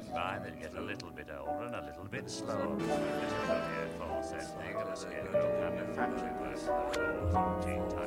By that get a little bit older and a little bit slower. This is only a false ending of a scarecrow manufactured person of laws and teen time.